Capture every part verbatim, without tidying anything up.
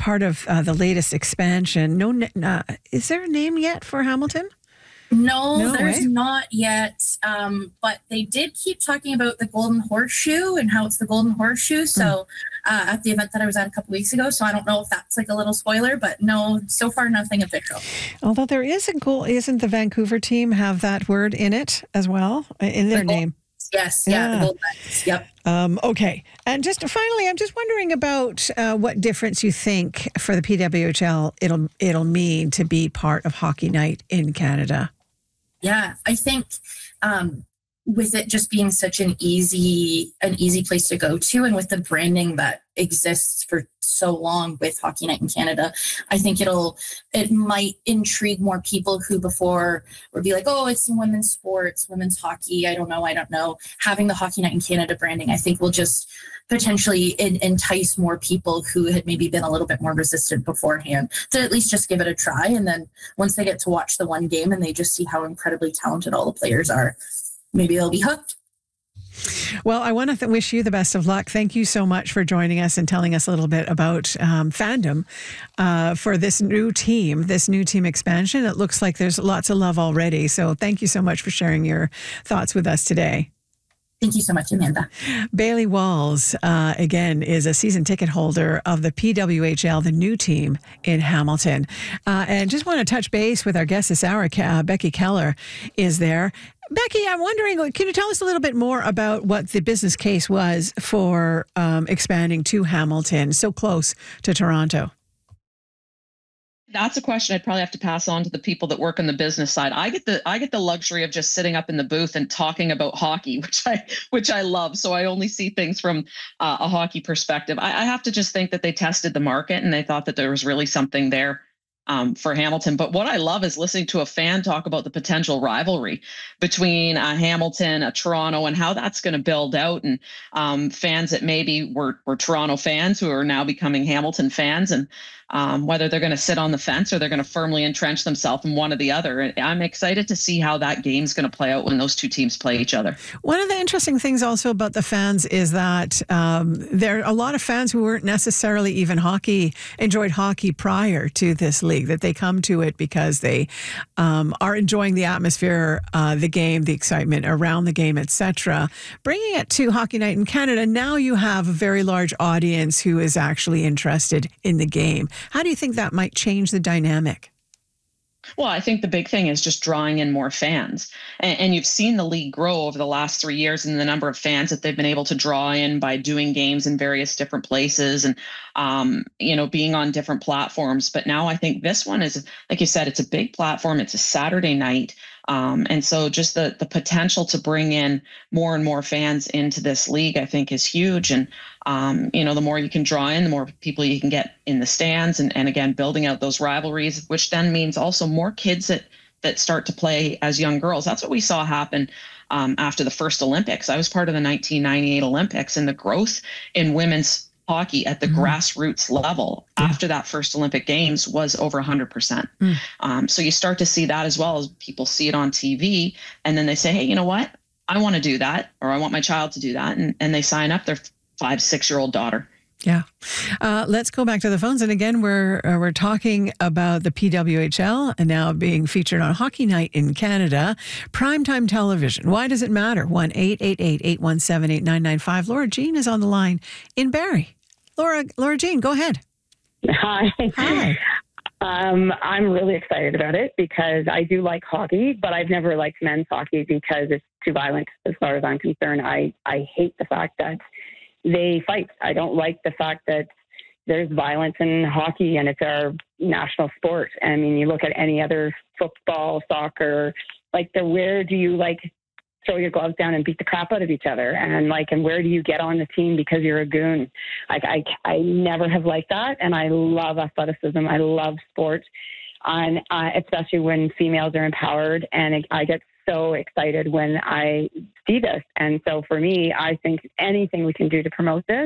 part of uh, the latest expansion. No, uh, is there a name yet for Hamilton? No, No there's way. not yet. Um, but they did keep talking about the Golden Horseshoe and how it's the Golden Horseshoe. So mm. uh, at the event that I was at a couple weeks ago. So I don't know if that's like a little spoiler, but no, so far nothing official. Although there is a goal, isn't the Vancouver team have that word in it as well in their the name? Yes, yeah, yeah, the Gold Knights. Yep. Um, okay. And just finally, I'm just wondering about uh, what difference you think for the P W H L it'll it'll mean to be part of Hockey Night in Canada. Yeah, I think um, with it just being such an easy an easy place to go to, and with the branding that exists for so long with Hockey Night in Canada, I think it'll it might intrigue more people who before would be like, oh, it's women's sports, women's hockey. I don't know, I don't know. Having the Hockey Night in Canada branding, I think will just potentially in, entice more people who had maybe been a little bit more resistant beforehand to at least just give it a try. And then once they get to watch the one game and they just see how incredibly talented all the players are, maybe they'll be hooked. Well, I want to th- wish you the best of luck. Thank you so much for joining us and telling us a little bit about um, fandom uh, for this new team, this new team expansion. It looks like there's lots of love already. So thank you so much for sharing your thoughts with us today. Thank you so much, Amanda. Bailey Walls, uh, again, is a season ticket holder of the P W H L, the new team in Hamilton. Uh, and just want to touch base with our guest this hour, uh, Becky Keller is there. Becky, I'm wondering, can you tell us a little bit more about what the business case was for um, expanding to Hamilton, so close to Toronto? That's a question I'd probably have to pass on to the people that work on the business side. I get the I get the luxury of just sitting up in the booth and talking about hockey, which I which I love. So I only see things from uh, a hockey perspective. I, I have to just think that they tested the market and they thought that there was really something there um, for Hamilton. But what I love is listening to a fan talk about the potential rivalry between uh, Hamilton, uh, Toronto, and how that's going to build out. And um, fans that maybe were were Toronto fans who are now becoming Hamilton fans, and Um, whether they're going to sit on the fence or they're going to firmly entrench themselves in one or the other. I'm excited to see how that game's going to play out when those two teams play each other. One of the interesting things also about the fans is that um, there are a lot of fans who weren't necessarily even hockey, enjoyed hockey prior to this league, that they come to it because they um, are enjoying the atmosphere, uh, the game, the excitement around the game, et cetera. Bringing it to Hockey Night in Canada, now you have a very large audience who is actually interested in the game. How do you think that might change the dynamic? Well, I think the big thing is just drawing in more fans. And, and you've seen the league grow over the last three years and the number of fans that they've been able to draw in by doing games in various different places and, um, you know, being on different platforms. But now I think this one is, like you said, it's a big platform. It's a Saturday night. Um, and so just the the potential to bring in more and more fans into this league, I think, is huge. And, um, you know, the more you can draw in, the more people you can get in the stands. And, and again, building out those rivalries, which then means also more kids that that start to play as young girls. That's what we saw happen um, after the first Olympics. I was part of the nineteen ninety-eight Olympics, and the growth in women's hockey at the mm. grassroots level yeah. after that first Olympic Games was over one hundred percent. Mm. Um, so you start to see that as well, as people see it on T V, and then they say, hey, you know what? I want to do that, or I want my child to do that. And, and they sign up their five, six-year-old daughter. Yeah. Uh, let's go back to the phones. And again, we're uh, we're talking about the P W H L and now being featured on Hockey Night in Canada. Primetime television. Why does it matter? one eight eight eight, eight one seven, eight nine nine five. Laura Jean is on the line in Barrie. Laura, Laura Jean, go ahead. Hi. Hi. Um, I'm really excited about it because I do like hockey, but I've never liked men's hockey because it's too violent as far as I'm concerned. I, I hate the fact that they fight. I don't like the fact that there's violence in hockey and it's our national sport. I mean, you look at any other football, soccer, like the, where do you like throw your gloves down and beat the crap out of each other? And like, and where do you get on the team because you're a goon? Like I, I never have liked that. And I love athleticism. I love sport, and uh, especially when females are empowered. And it, I get so excited when I see this. And so for me, I think anything we can do to promote this.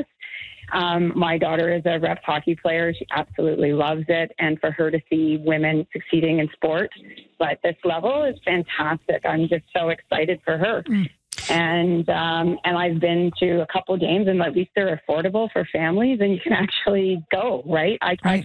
Um, my daughter is a rep hockey player. She absolutely loves it. And for her to see women succeeding in sport, but this level is fantastic. I'm just so excited for her. Mm. And um, and I've been to a couple of games, and at least they're affordable for families, and you can actually go, right? I, right.